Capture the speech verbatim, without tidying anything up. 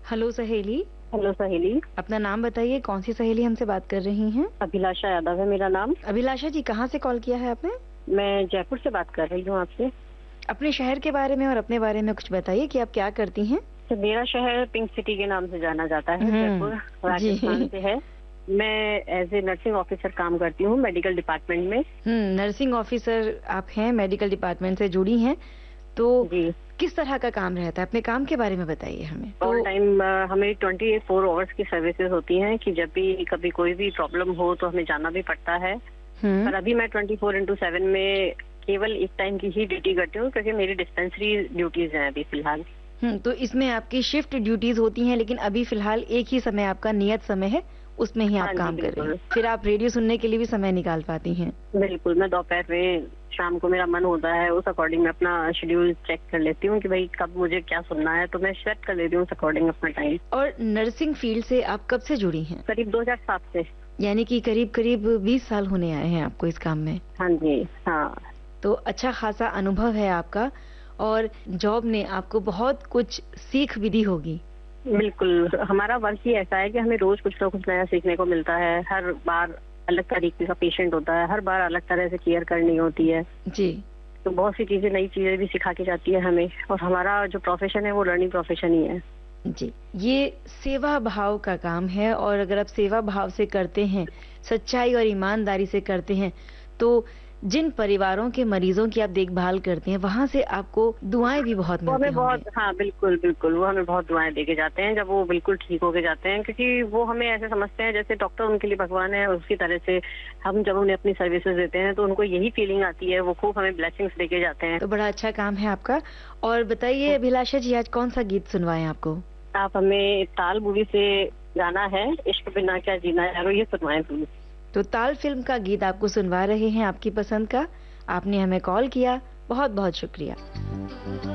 Hello सहेली। Hello सहेली। अपना नाम बताइए, कौन सी सहेली हमसे बात कर रही हैं? अभिलाषा यादव है मेरा नाम। अभिलाषा जी, कहाँ से कॉल किया है आपने? मैं जयपुर से बात कर रही हूँ आपसे। अपने शहर के बारे में और अपने बारे में कुछ बताइए कि आप क्या करती हैं? तो मेरा शहर पिंक सिटी के नाम से जाना जाता है, जयपुर हम्म, राजस्थान जी। से है। मैं एज ए नर्सिंग ऑफिसर काम करती हूँ मेडिकल डिपार्टमेंट में। हम्म, नर्सिंग ऑफिसर आप हैं, मेडिकल डिपार्टमेंट से जुड़ी हैं, तो जी। किस तरह का काम रहता है? अपने काम के बारे में बताइए हमें। ऑल तो टाइम हमें ट्वेंटी फोर आवर्स की सर्विसेज होती हैं कि जब भी कभी कोई भी प्रॉब्लम हो तो हमें जाना भी पड़ता है। हम्म पर अभी मैं ट्वेंटी फोर इंटू सेवन में केवल एक टाइम की ही ड्यूटी करती हूँ, क्योंकि मेरी डिस्पेंसरी ड्यूटीज हैं अभी फिलहाल। हम्म तो इसमें आपकी शिफ्ट ड्यूटीज होती हैं, लेकिन अभी फिलहाल एक ही समय आपका नियत समय है, उसमें ही आप हाँ जी, काम कर रही हैं। बिल्कुल। फिर आप रेडियो सुनने के लिए भी समय निकाल पाती हैं? बिल्कुल, मैं दोपहर में, शाम को मेरा मन होता है, उस अकॉर्डिंग मैं अपना शेड्यूल चेक कर लेती हूँ कि भाई कब मुझे क्या सुनना है, तो मैं सेट कर लेती हूँ उस अकॉर्डिंग अपना टाइम। और नर्सिंग फील्ड से आप कब से जुड़ी हैं? करीब दो हज़ार सात से। यानी कि करीब करीब बीस साल होने आए हैं आपको इस काम में। हाँ जी, हाँ। तो अच्छा खासा अनुभव है आपका, और जॉब ने आपको बहुत कुछ सीख भी दी होगी। बिल्कुल, हमारा वर्क ही ऐसा है कि हमें रोज कुछ ना कुछ नया सीखने को मिलता है। हर बार अलग तरीके का पेशेंट होता है, हर बार अलग तरह से केयर करनी होती है। जी। तो बहुत सी चीजें, नई चीजें भी सिखा के जाती है हमें, और हमारा जो प्रोफेशन है वो लर्निंग प्रोफेशन ही है। जी, ये सेवा भाव का काम है, और अगर आप सेवा भाव से करते हैं, सच्चाई और ईमानदारी से करते हैं, तो जिन परिवारों के मरीजों की आप देखभाल करते हैं, वहाँ से आपको दुआएं भी बहुत वो मिलती हमें बहुत, होंगी। हाँ बिल्कुल बिल्कुल, वो हमें बहुत दुआएं देके जाते हैं जब वो बिल्कुल ठीक होके जाते हैं, क्योंकि वो हमें ऐसे समझते हैं जैसे डॉक्टर उनके लिए भगवान है। उसी तरह से हम जब उन्हें अपनी सर्विसेज देते हैं तो उनको यही फीलिंग आती है, वो खूब हमें ब्लेसिंग्स देके जाते हैं। तो बड़ा अच्छा काम है आपका। और बताइए अभिलाषा जी, आज कौन सा गीत सुनवाएं आपको? आप हमें ताल मूवी से गाना है इश्क बिना क्या जीना यारो, ये सुनवाएं प्लीज। तो ताल फिल्म का गीत आपको सुनवा रहे हैं, आपकी पसंद का। आपने हमें कॉल किया, बहुत बहुत शुक्रिया।